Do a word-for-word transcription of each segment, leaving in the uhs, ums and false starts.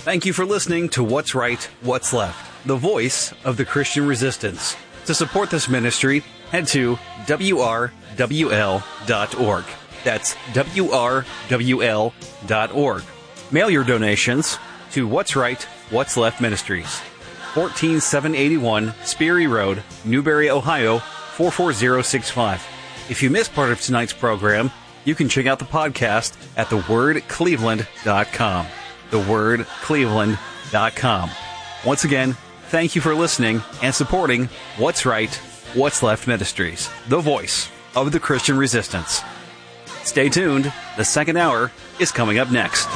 Thank you for listening to What's Right, What's Left, the voice of the Christian resistance. To support this ministry, head to W R W L dot org. That's W R W L dot org. Mail your donations to What's Right, What's Left Ministries, one four seven eight one Sperry Road, Newberry, Ohio, four four zero six five. If you missed part of tonight's program, you can check out the podcast at the word cleveland dot com. the word cleveland dot com. Once again, thank you for listening and supporting What's Right, What's Left Ministries, the voice of the Christian resistance. Stay tuned. The second hour is coming up next.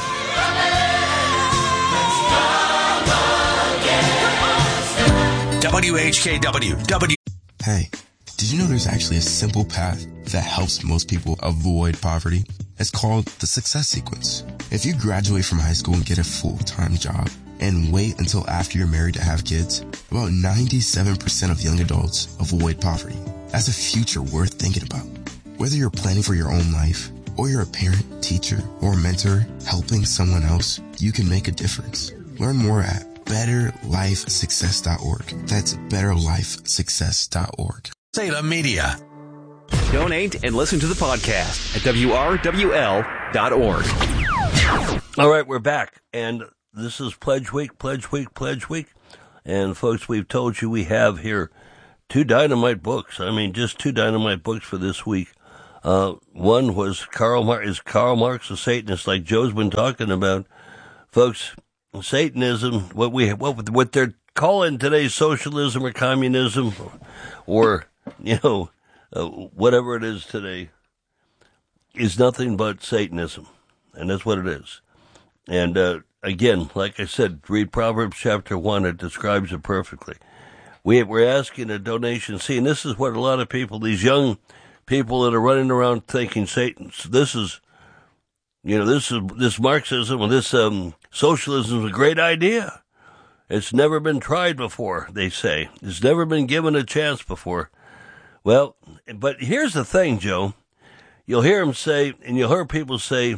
W H K W. W. Hey, did you know there's actually a simple path that helps most people avoid poverty? It's called the success sequence. If you graduate from high school and get a full-time job and wait until after you're married to have kids, about ninety-seven percent of young adults avoid poverty. That's a future worth thinking about. Whether you're planning for your own life or you're a parent, teacher, or mentor helping someone else, you can make a difference. Learn more at better life success dot org. That's better life success dot org. Salem Media. Donate and listen to the podcast at W R W L dot org. All right, we're back, and this is Pledge Week, Pledge Week, Pledge Week. And, folks, we've told you we have here two dynamite books. I mean, just two dynamite books for this week. Uh, one was Karl Marx, is Karl Marx a Satanist, like Joe's been talking about. Folks, Satanism, what we what what they're calling today socialism or communism, or, you know, uh, whatever it is today, is nothing but Satanism. And that's what it is. And, uh, again, like I said, read Proverbs chapter one. It describes it perfectly. We, we're asking a donation. See, and this is what a lot of people, these young people that are running around thinking Satan, this is, you know, this is, this Marxism or this, um, socialism is a great idea. It's never been tried before, they say. It's never been given a chance before. Well, but here's the thing, Joe. You'll hear them say, and you'll hear people say,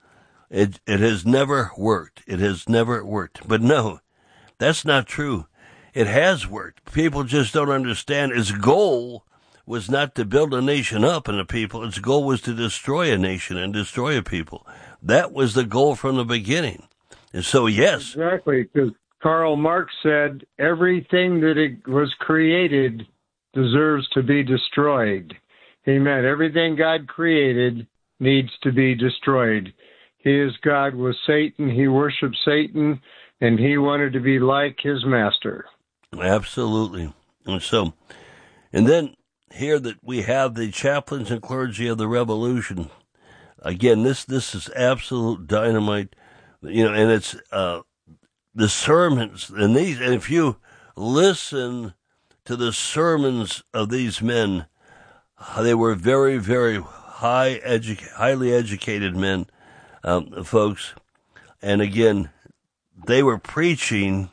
It it has never worked. It has never worked. But no, that's not true. It has worked. People just don't understand. Its goal was not to build a nation up and a people. Its goal was to destroy a nation and destroy a people. That was the goal from the beginning. And so, yes. Exactly, because Karl Marx said everything that it was created deserves to be destroyed. He meant everything God created needs to be destroyed. His God was Satan. He worshiped Satan, and he wanted to be like his master. Absolutely. And so, and then here that we have the chaplains and clergy of the revolution. Again, this this is absolute dynamite, you know, and it's uh, the sermons, and these, and if you listen to the sermons of these men, they were very, very high, edu- highly educated men. Um, folks, and again, they were preaching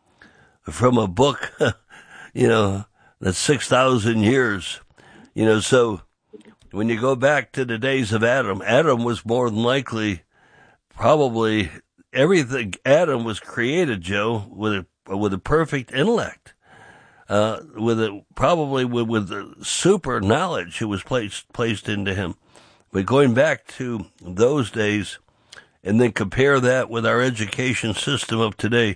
from a book, you know, that's six thousand years, you know, so when you go back to the days of Adam, Adam was more than likely, probably, everything, Adam was created, Joe, with a, with a perfect intellect, uh, with a, probably with, with a super knowledge that was placed, placed into him. But going back to those days and then compare that with our education system of today,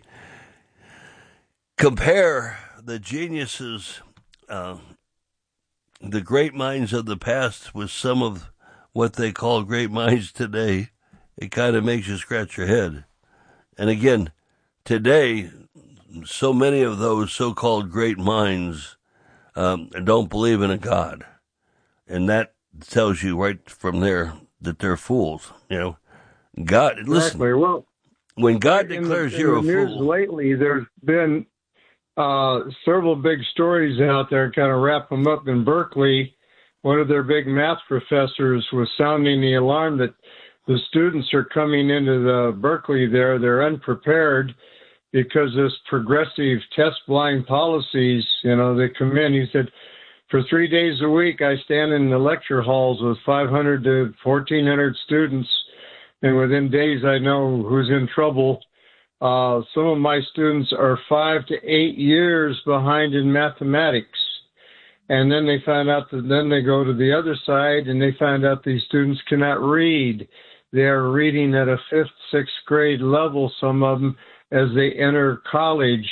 compare the geniuses, uh, the great minds of the past with some of what they call great minds today, it kind of makes you scratch your head. And again, today, so many of those so-called great minds um, don't believe in a God. And that tells you right from there that they're fools. You know, God, Exactly. listen, Well, when God in declares the, you're in the a news fool. lately, there's been uh, several big stories out there, kind of wrap them up. In Berkeley, one of their big math professors was sounding the alarm that the students are coming into the Berkeley there. They're unprepared because this progressive test blind policies, you know, they come in. He said, for three days a week, I stand in the lecture halls with five hundred to fourteen hundred students, and within days I know who's in trouble. Uh, some of my students are five to eight years behind in mathematics. And then they find out that then they go to the other side and they find out these students cannot read. They are reading at a fifth, sixth grade level, some of them, as they enter college.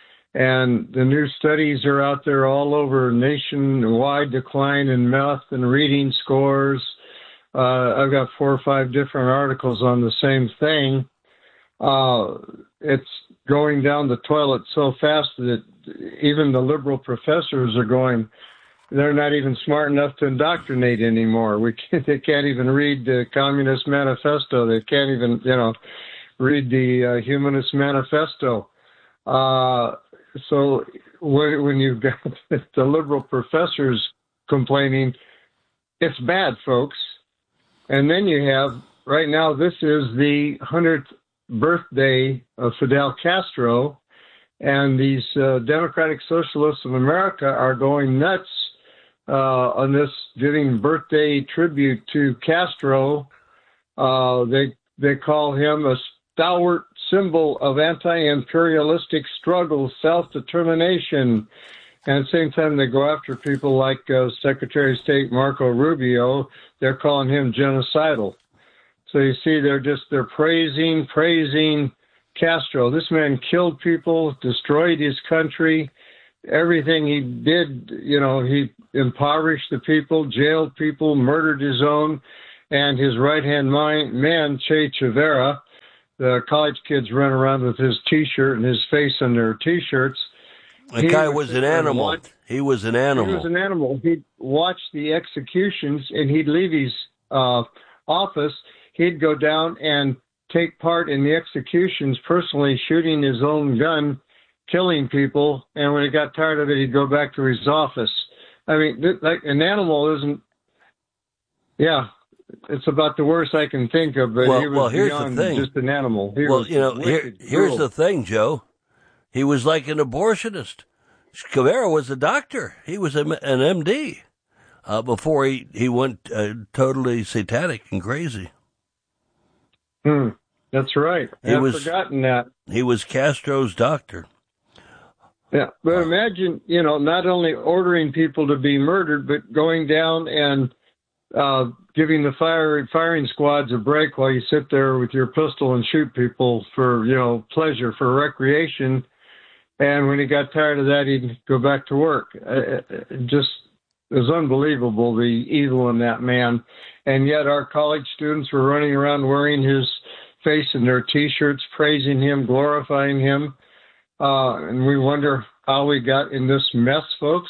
And the new studies are out there all over, nationwide decline in math and reading scores. Uh, I've got four or five different articles on the same thing. Uh, it's going down the toilet so fast that even the liberal professors are going, they're not even smart enough to indoctrinate anymore. We can't, they can't even read the Communist Manifesto. They can't even, you know, read the uh, Humanist Manifesto. Uh, so when, when you've got the liberal professors complaining, it's bad, folks. And then you have, right now, this is the hundredth birthday of Fidel Castro, and these uh, Democratic Socialists of America are going nuts uh, on this, giving birthday tribute to Castro. Uh, they they call him a stalwart symbol of anti-imperialistic struggle, self-determination. And at the same time, they go after people like uh, Secretary of State Marco Rubio. They're calling him genocidal. So you see, they're just, they're praising, praising Castro. This man killed people, destroyed his country. Everything he did, you know, he impoverished the people, jailed people, murdered his own. And his right-hand man, Che Guevara, the college kids run around with his T-shirt and his face on their T-shirts. The he guy was an animal. Watch, he was an animal. He was an animal. He'd watch the executions, and he'd leave his uh, office. He'd go down and take part in the executions, personally shooting his own gun, killing people. And when he got tired of it, he'd go back to his office. I mean, th- like an animal isn't. Yeah, it's about the worst I can think of. But well, he was well, here's beyond the thing. just an animal. He well, was you know, here, here's the thing, Joe. He was like an abortionist. Guevara was a doctor. He was a, an M D uh, before he, he went uh, totally satanic and crazy. Hmm, that's right. He I've was, forgotten that. He was Castro's doctor. Yeah, but imagine, you know, not only ordering people to be murdered, but going down and uh, giving the fire, firing squads a break while you sit there with your pistol and shoot people for, you know, pleasure, for recreation. And when he got tired of that, he'd go back to work. It just it was unbelievable, the evil in that man. And yet our college students were running around wearing his face in their T-shirts, praising him, glorifying him. Uh, and we wonder how we got in this mess, folks.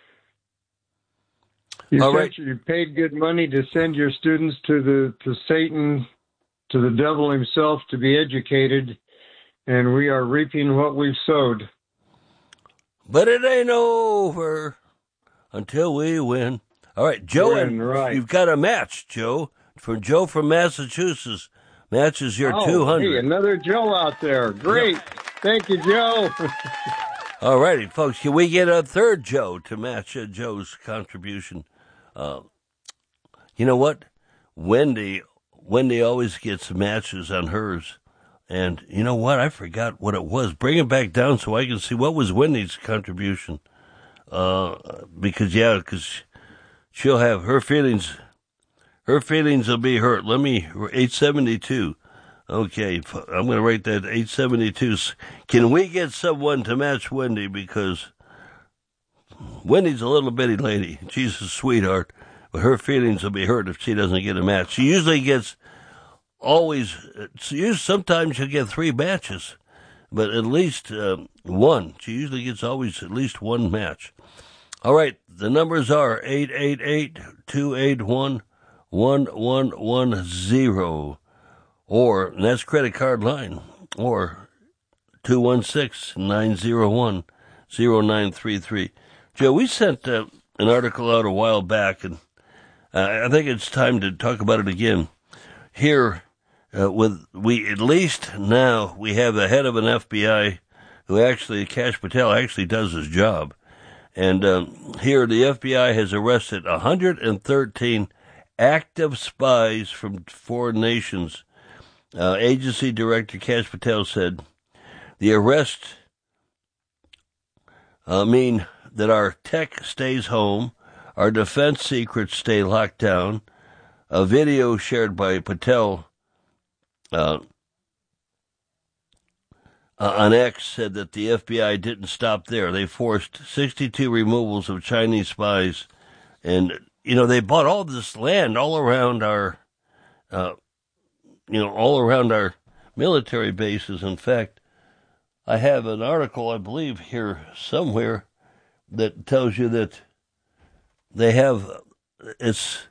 You All said right. you paid good money to send your students to the to Satan, to the devil himself, to be educated. And we are reaping what we've sowed. But it ain't over until we win. All right, Joe, Win, and right. You've got a match, Joe. From Joe from Massachusetts. Matches your oh, two hundred. Hey, another Joe out there. Great. Yep. Thank you, Joe. All righty, folks. Can we get a third Joe to match uh, Joe's contribution? Uh, you know what? Wendy, Wendy always gets matches on hers. And you know what? I forgot what it was. Bring it back down so I can see what was Wendy's contribution. Uh, because, yeah, because she'll have her feelings. Her feelings will be hurt. Let me, eight seventy-two. Okay, I'm going to write that, eight seventy-two. Can we get someone to match Wendy? Because Wendy's a little bitty lady. She's a sweetheart. But her feelings will be hurt if she doesn't get a match. She usually gets... Always, sometimes she'll get three matches, but at least uh, one. She usually gets always at least one match. All right, the numbers are eight eight eight, two eight one, one one one zero, or, and that's credit card line, or two one six, nine zero one, zero nine three three. Joe, we sent uh, an article out a while back, and uh, I think it's time to talk about it again. Here, Uh, with we at least now we have the head of an F B I who actually, Kash Patel, actually does his job. And um, here the F B I has arrested one hundred thirteen active spies from foreign nations. Uh, agency director Kash Patel said The arrests uh, mean that our tech stays home, our defense secrets stay locked down. A video shared by Patel uh, uh, on X said that the F B I didn't stop there. They forced sixty-two removals of Chinese spies, and you know they bought all this land all around our, uh, you know, all around our military bases. In fact, I have an article, I believe, here somewhere that tells you that they have it's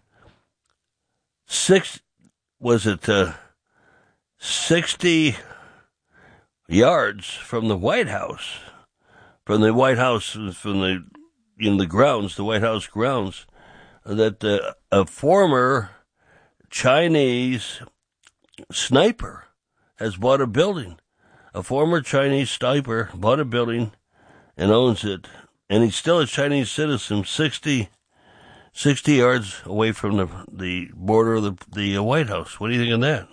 six. Was it uh, sixty yards from the White House? From the White House, from the you know the grounds, the White House grounds, that uh, a former Chinese sniper has bought a building. A former Chinese sniper bought a building and owns it, and he's still a Chinese citizen, sixty, sixty yards away from the the border of the, the White House. What do you think of that?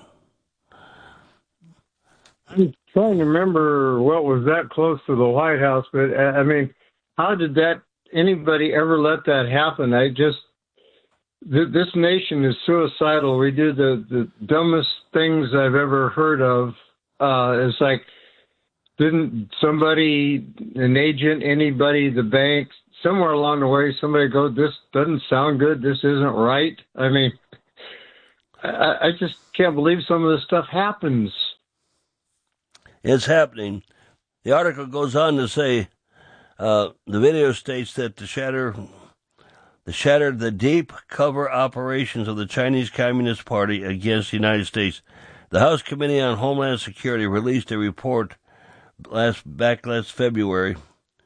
I'm trying to remember what was that close to the White House, but uh, I mean, how did that anybody ever let that happen? I just th- this nation is suicidal. We do the, the dumbest things I've ever heard of. Uh, it's like, didn't somebody, an agent, anybody, the bank, somewhere along the way, somebody go, this doesn't sound good, this isn't right? I mean, I, I just can't believe some of this stuff happens. It's happening. The article goes on to say, uh, the video states that the shatter, the shattered the deep cover operations of the Chinese Communist Party against the United States. The House Committee on Homeland Security released a report last back last February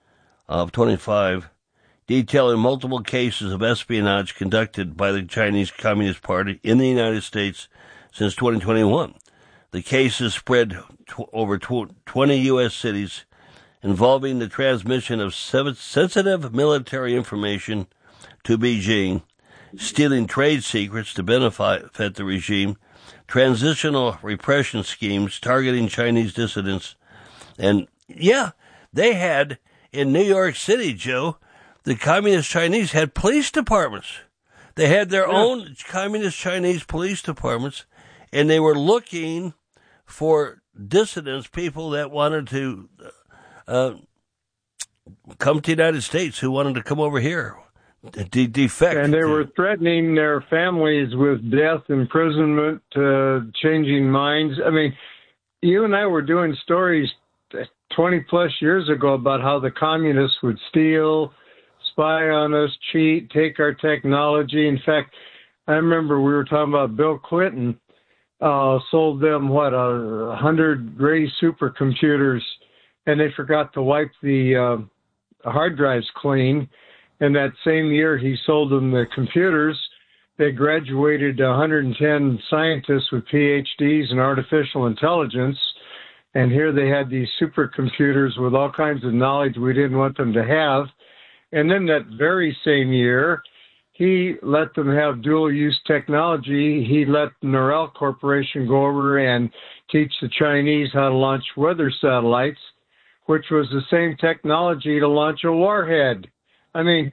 of twenty-five, detailing multiple cases of espionage conducted by the Chinese Communist Party in the United States since twenty twenty-one. The cases spread tw- over tw- twenty U S cities, involving the transmission of sev- sensitive military information to Beijing, stealing trade secrets to benefit the regime, transitional repression schemes targeting Chinese dissidents. And, yeah, they had, in New York City, Joe, the Communist Chinese had police departments. They had their yeah. own Communist Chinese police departments, and they were looking for dissidents, people that wanted to uh, come to the United States, who wanted to come over here. De- defect. And they were threatening their families with death, imprisonment, uh, changing minds. I mean, you and I were doing stories twenty plus years ago about how the communists would steal, spy on us, cheat, take our technology. In fact, I remember we were talking about Bill Clinton uh, sold them, what, a hundred Gray supercomputers, and they forgot to wipe the uh, hard drives clean. And that same year, he sold them the computers. They graduated one hundred ten scientists with P H Ds in artificial intelligence. And here they had these supercomputers with all kinds of knowledge we didn't want them to have. And then that very same year, he let them have dual-use technology. He let Norel Corporation go over and teach the Chinese how to launch weather satellites, which was the same technology to launch a warhead. I mean,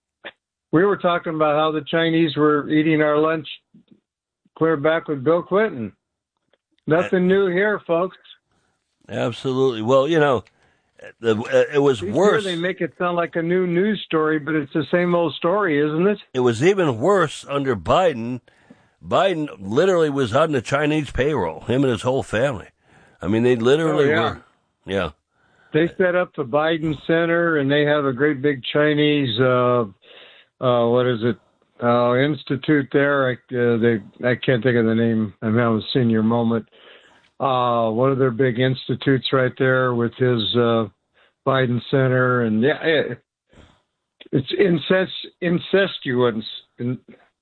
we were talking about how the Chinese were eating our lunch clear back with Bill Clinton. Nothing new here, folks. Absolutely. Well, you know, the, uh, it was worse. They make it sound like a new news story, but it's the same old story, isn't it? It was even worse under Biden. Biden literally was on the Chinese payroll, him and his whole family. I mean, they literally oh, yeah. were. Yeah. They set up the Biden Center, and they have a great big Chinese, uh, uh, what is it, uh, institute there. I, uh, they, I can't think of the name. I'm having a senior moment. Uh, one of their big institutes right there with his uh, Biden Center. And, yeah, it, it's incest, incestuous. In,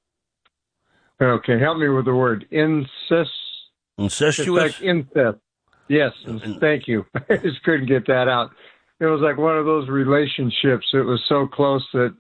okay, help me with the word. Incest. Incestuous? It's like incest. Yes, thank you. I just couldn't get that out. It was like one of those relationships. It was so close that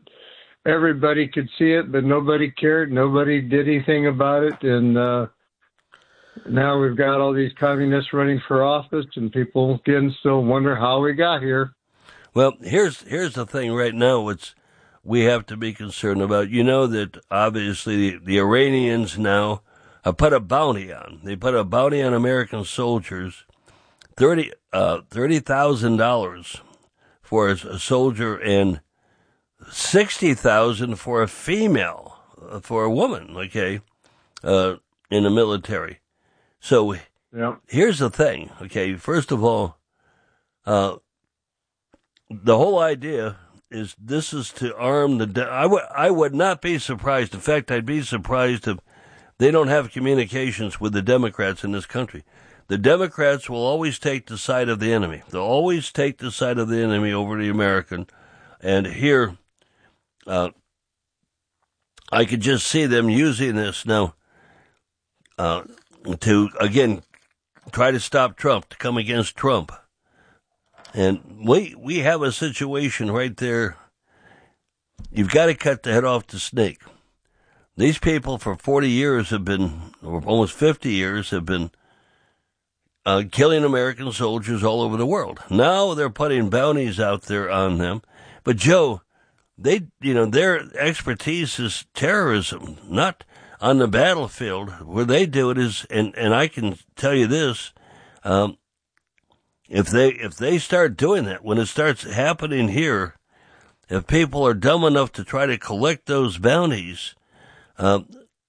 everybody could see it, but nobody cared. Nobody did anything about it. And uh, now we've got all these communists running for office, and people again still wonder how we got here. Well, here's here's the thing right now. It's we have to be concerned about. You know that obviously the, the Iranians now have put a bounty on. They put a bounty on American soldiers, thirty uh, thirty thousand dollars for a, a soldier and sixty thousand for a female, uh, for a woman. Okay, uh, in the military. So yep. Here's the thing. Okay, first of all, uh, the whole idea is this is to arm the. De- I would I would not be surprised. In fact, I'd be surprised if they don't have communications with the Democrats in this country. The Democrats will always take the side of the enemy. They'll always take the side of the enemy over the American. And here, uh, I could just see them using this now uh, to, again, try to stop Trump, to come against Trump. And we we have a situation right there. You've got to cut the head off the snake. These people for forty years have been, or almost fifty years, have been uh, killing American soldiers all over the world. Now they're putting bounties out there on them. But Joe, they, you know, their expertise is terrorism, not on the battlefield. Where they do it is, and, and I can tell you this, um, if they if they start doing that, when it starts happening here, if people are dumb enough to try to collect those bounties, um,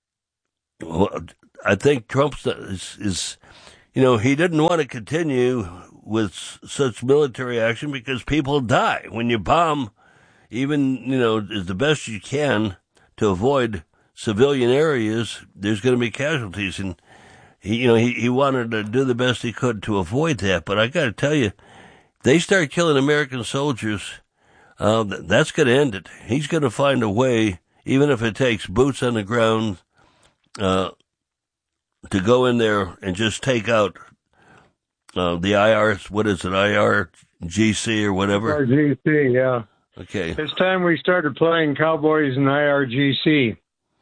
I think Trump is, is, you know, he didn't want to continue with such military action because people die. When you bomb, even, you know, is the best you can to avoid civilian areas, there's going to be casualties. And, he, you know, he, he wanted to do the best he could to avoid that. But I got to tell you, they start killing American soldiers, uh, that's going to end it. He's going to find a way, even if it takes boots on the ground, uh, to go in there and just take out uh, the I R, what is it, I R G C or whatever? I R G C, yeah. Okay. It's time we started playing Cowboys and I R G C.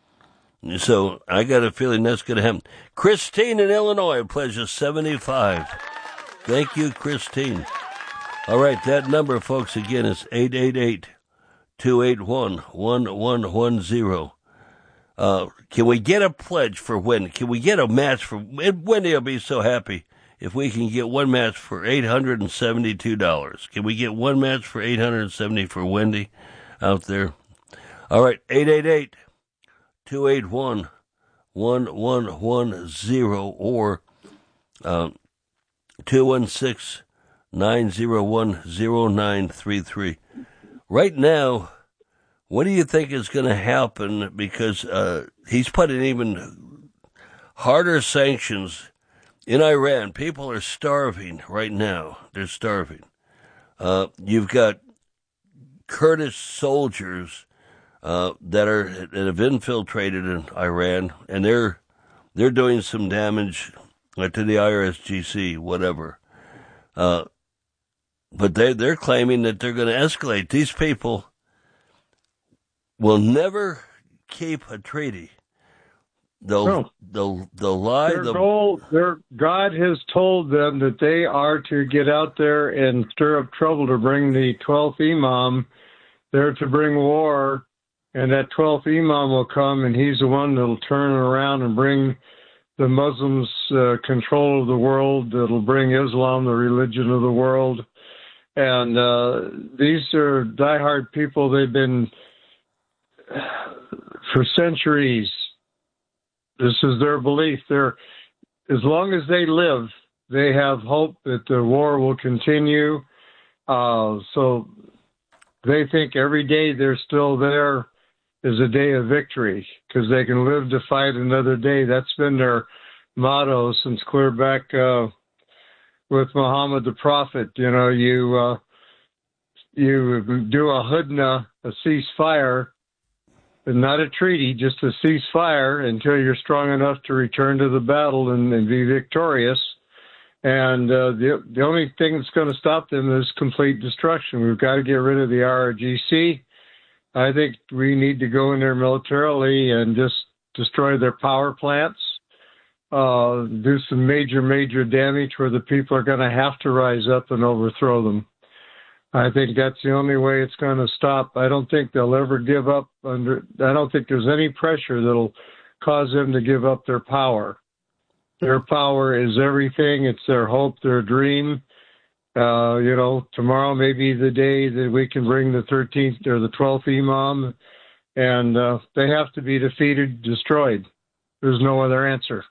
So I got a feeling that's going to happen. Christine in Illinois pledges seventy-five. Thank you, Christine. All right, that number, folks, again, is eight eight eight, two eight one, one one one zero. Uh, can we get a pledge for Wendy? Can we get a match for Wendy? Will be so happy if we can get one match for eight hundred seventy-two dollars. Can we get one match for eight hundred seventy dollars for Wendy out there? All right, eight eight eight, two eight one, one one one zero or um, two one six, nine zero one, zero nine three three. Right now, what do you think is going to happen? Because uh, he's putting even harder sanctions in Iran. People are starving right now. They're starving. Uh, you've got Kurdish soldiers uh, that are that have infiltrated in Iran, and they're they're doing some damage uh, to the I R S G C, whatever. Uh, but they they're claiming that they're going to escalate. These people will never keep a treaty. They'll No. they'll they'll lie. Their they'll, goal, their God has told them that they are to get out there and stir up trouble to bring the twelfth Imam. They're to bring war, and that twelfth Imam will come, and he's the one that'll turn around and bring the Muslims uh, control of the world. That'll bring Islam, the religion of the world. And uh, these are diehard people. They've been for centuries. This is their belief. They're, as long as they live, they have hope that the war will continue. Uh, so they think every day they're still there is a day of victory because they can live to fight another day. That's been their motto since clear back uh, with Muhammad the Prophet. You know, you uh, you do a hudna, a ceasefire, but not a treaty, just a ceasefire until you're strong enough to return to the battle and, and be victorious. And uh, the the only thing that's going to stop them is complete destruction. We've got to get rid of the I R G C. I think we need to go in there militarily and just destroy their power plants. uh, do some major, major damage where the people are going to have to rise up and overthrow them. I think that's the only way it's going to stop. I don't think they'll ever give up under, I don't think there's any pressure that'll cause them to give up their power. Their power is everything. It's their hope, their dream. Uh, you know, tomorrow may be the day that we can bring the thirteenth or the twelfth Imam, and uh, they have to be defeated, destroyed. There's no other answer.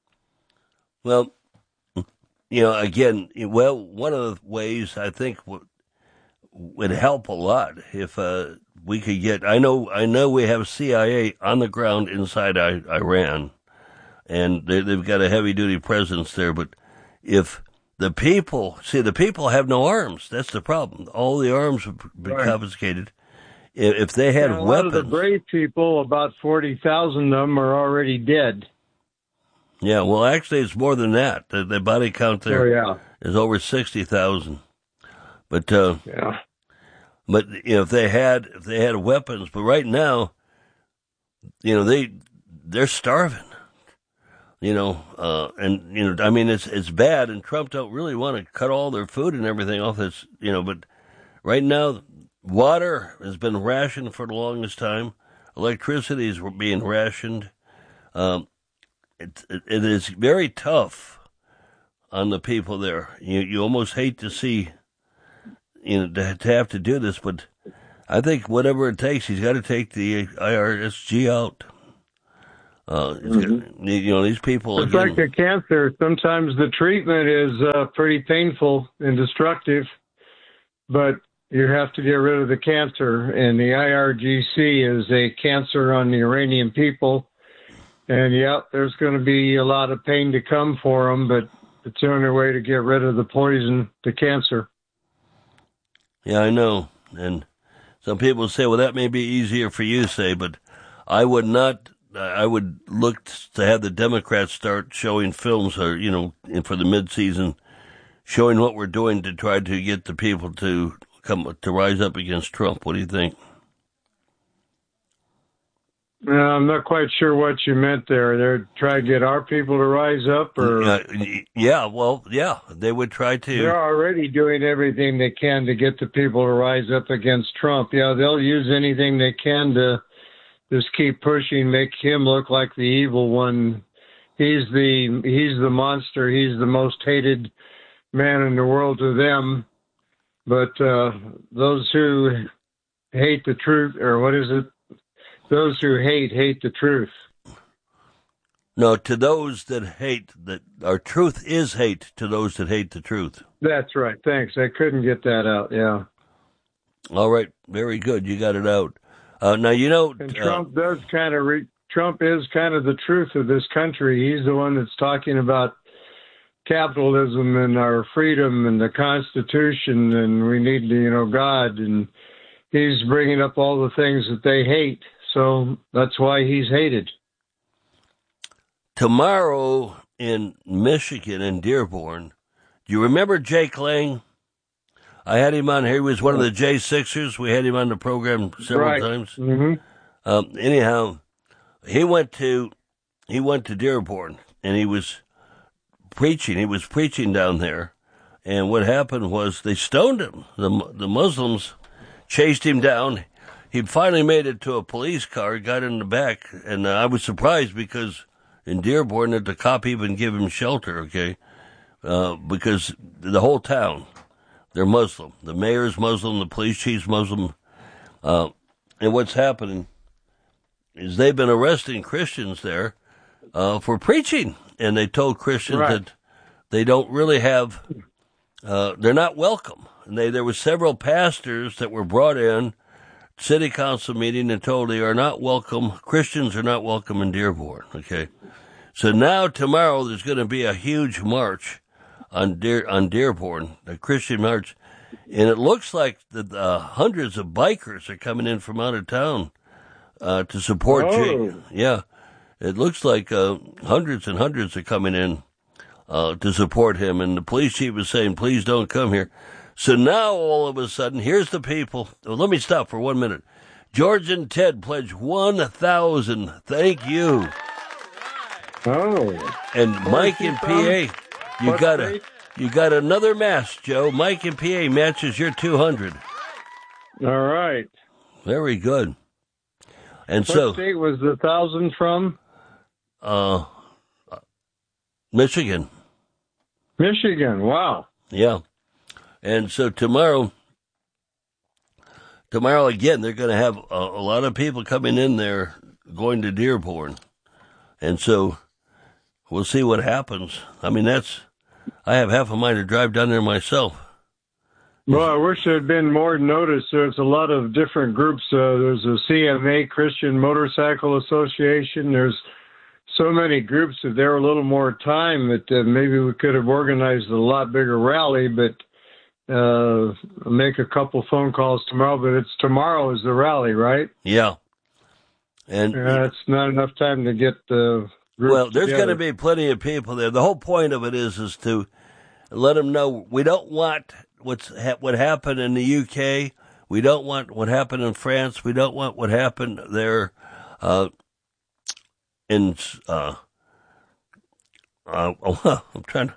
Well, you know, again, well, one of the ways I think w- would help a lot if uh, we could get. I know, I know, we have C I A on the ground inside I- Iran, and they, they've got a heavy-duty presence there. But if the people, see, the people have no arms. That's the problem. All the arms have been Right. confiscated. If, if they had And a weapons, lot of the brave people, about forty thousand of them, are already dead. yeah. Well, actually, it's more than that. The, the body count there Oh yeah, is over sixty thousand. But uh, yeah. but you know, if they had if they had weapons, but right now, you know, they they're starving. You know, uh, and you know, I mean, it's it's bad, and Trump don't really want to cut all their food and everything off. This, you know, but right now, water has been rationed for the longest time. Electricity is being rationed. Um, it, it it is very tough on the people there. You you almost hate to see, you know, to, to have to do this, but I think whatever it takes, he's got to take the I R S G out. Uh, mm-hmm. You know, these people. It's like a cancer. Sometimes the treatment is uh, pretty painful and destructive, but you have to get rid of the cancer. And the I R G C is a cancer on the Iranian people. And yeah, there's going to be a lot of pain to come for them, but it's the only way to get rid of the poison, the cancer. Yeah, I know. And some people say, well, that may be easier for you, say, but I would not. I would look to have the Democrats start showing films, or you know, for the mid-season, showing what we're doing to try to get the people to come to rise up against Trump. What do you think? Uh, I'm not quite sure what you meant there. They're trying to get our people to rise up, or uh, yeah, well, yeah, they would try to. They're already doing everything they can to get the people to rise up against Trump. Yeah, they'll use anything they can to just keep pushing, make him look like the evil one. He's the he's the monster. He's the most hated man in the world to them. But uh, those who hate the truth, or what is it? Those who hate hate the truth. No, to those that hate, that our truth is hate to those that hate the truth. That's right. Thanks. I couldn't get that out. Yeah. All right. Very good. You got it out. Uh, now, you know, and Trump uh, does kind of re- Trump is kind of the truth of this country. He's the one that's talking about capitalism and our freedom and the Constitution, and we need to, you know, God, and he's bringing up all the things that they hate. So that's why he's hated. Tomorrow in Michigan, in Dearborn, do you remember Jake Lang? I had him on here. He was one of the J sixers. We had him on the program several right. times. Mm-hmm. Um, anyhow, he went to he went to Dearborn, and he was preaching. He was preaching down there, and what happened was they stoned him. The the Muslims chased him down. He finally made it to a police car, got in the back, and uh, I was surprised because in Dearborn that the cop even gave him shelter. Okay, uh, because the whole town. They're Muslim. The mayor's Muslim. The police chief's Muslim. Uh, and what's happening is they've been arresting Christians there uh, for preaching. And they told Christians right. that they don't really have, uh, they're not welcome. And they, there were several pastors that were brought in, city council meeting, and told they are not welcome. Christians are not welcome in Dearborn. Okay. So now tomorrow there's going to be a huge march on Dear on Dearborn, a Christian march, and it looks like the uh, hundreds of bikers are coming in from out of town uh, to support. Oh. Jay. Yeah, it looks like uh, hundreds and hundreds are coming in uh, to support him, and the police chief is saying, "Please don't come here." So now all of a sudden, here's the people. Well, let me stop for one minute. George and Ted pledge one thousand. Thank you. Oh. And Mike in P A, you What got a, state? you got another match, Joe. Mike in P A matches your two hundred. All right. Very good. And What so, state was the thousand from? uh, Michigan. Michigan. Wow. Yeah. And so tomorrow, tomorrow again, they're going to have a, a lot of people coming in there going to Dearborn. And so we'll see what happens. I mean, that's, I have half a mind to drive down there myself. Well, I wish there had been more notice. There's a lot of different groups. Uh, there's a C M A, Christian Motorcycle Association. There's so many groups. If there were a little more time, that uh, maybe we could have organized a lot bigger rally. But uh, I'll make a couple phone calls tomorrow. But it's tomorrow is the rally, right? Yeah. And uh, it's not enough time to get the groups well, there's going together. to be plenty of people there. The whole point of it is is to let them know we don't want what's ha- what happened in the U K. We don't want what happened in France. We don't want what happened there uh, in. Uh, uh, oh, I'm trying to.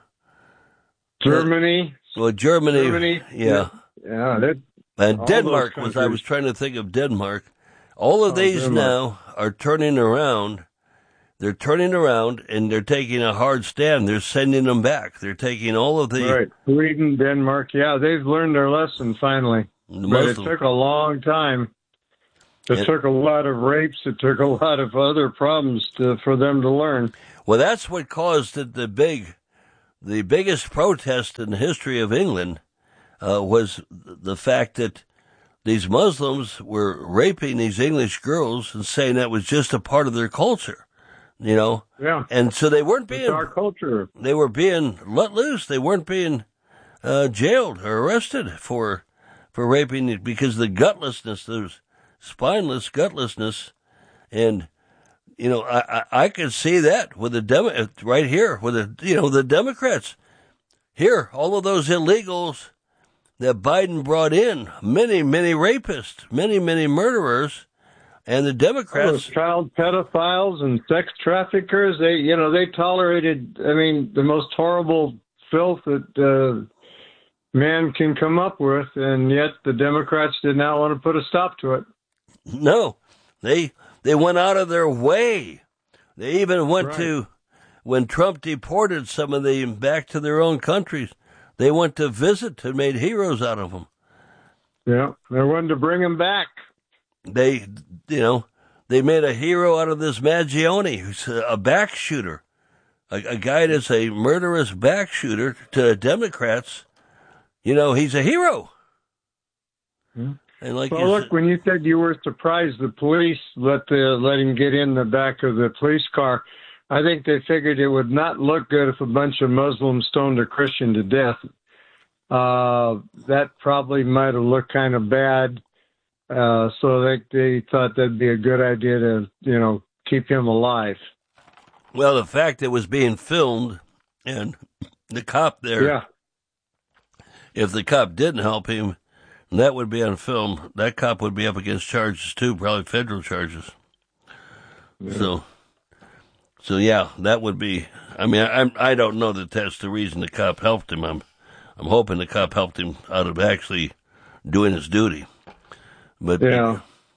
Germany. Well, Germany. Germany. Yeah. Yeah. That, And all Denmark those was. I countries. was trying to think of Denmark. All of Oh, these Denmark. now are turning around. They're turning around and they're taking a hard stand. They're sending them back. They're taking all of the Right. Sweden, Denmark. Yeah, they've learned their lesson finally. the But it Muslim. took a long time. It It- took a lot of rapes. It took a lot of other problems to, for them to learn. Well, that's what caused it, the big, the biggest protest in the history of England uh, was the fact that these Muslims were raping these English girls and saying that was just a part of their culture, you know. Yeah. And so they weren't It's being our culture. they were being let loose. They weren't being uh, jailed or arrested for for raping because the gutlessness, those spineless gutlessness, and you know I, I I could see that with the Demo- right here with the you know the Democrats here, all of those illegals that Biden brought in, many many rapists, many many murderers, and the Those Democrats. child pedophiles and sex traffickers, they, you know, they tolerated, I mean, the most horrible filth that uh, man can come up with, and yet the Democrats did not want to put a stop to it. No, they they went out of their way. They even went Right. to when Trump deported some of them back to their own countries. They went to visit and made heroes out of them. Yeah, they wanted to bring him back. They, you know, they made a hero out of this Maggione, who's a, a back shooter, a, a guy that's a murderous back shooter to the Democrats. You know, he's a hero. Hmm. And like Well, you look, said, when you said you were surprised the police let the let him get in the back of the police car, I think they figured it would not look good if a bunch of Muslims stoned a Christian to death. Uh, that probably might have looked kind of bad. Uh, so they they thought that'd be a good idea to, you know, keep him alive. well, the fact it was being filmed and the cop there. Yeah. If the cop didn't help him, that would be on film. That cop would be up against charges too, probably federal charges. Yeah. So, so yeah, that would be. I mean, I I don't know that that's the reason the cop helped him. I'm I'm hoping the cop helped him out of actually doing his duty. But Yeah.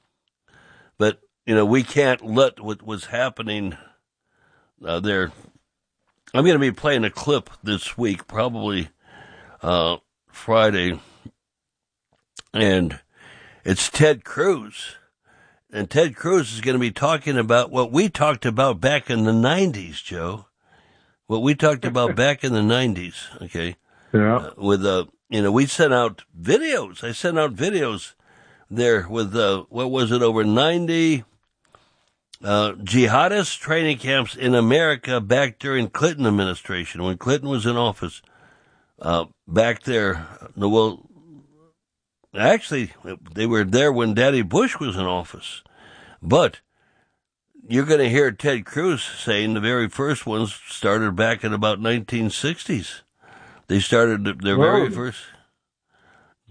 but you know, we can't let what was happening uh, there. I'm going to be playing a clip this week, probably uh, Friday, and it's Ted Cruz. And Ted Cruz is going to be talking about what we talked about back in the nineties, Joe. What we talked about back in the nineties, okay? Yeah. Uh, with, uh, you know, we sent out videos. I sent out videos there with, uh, what was it, over ninety uh, jihadist training camps in America back during Clinton administration, when Clinton was in office. Uh, back there, no, well, actually, they were there when Daddy Bush was in office. But you're going to hear Ted Cruz saying the very first ones started back in about nineteen sixties. They started their very Whoa. first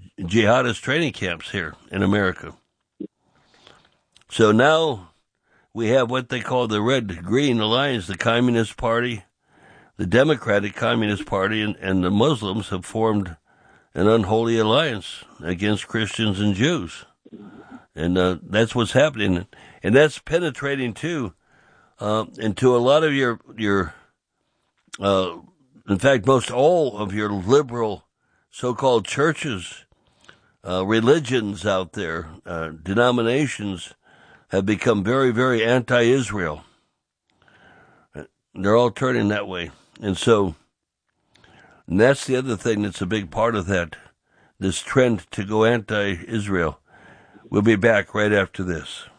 jihadist training camps here in America. So now we have what they call the Red-Green Alliance, the Communist Party, the Democratic Communist Party, and, and the Muslims have formed an unholy alliance against Christians and Jews. And uh, that's what's happening. And that's penetrating, too, uh, into a lot of your, your uh, in fact, most all of your liberal so-called churches, uh, religions out there, uh, denominations have become very, very anti-Israel. They're all turning that way. And so, and that's the other thing that's a big part of that, this trend to go anti-Israel. We'll be back right after this.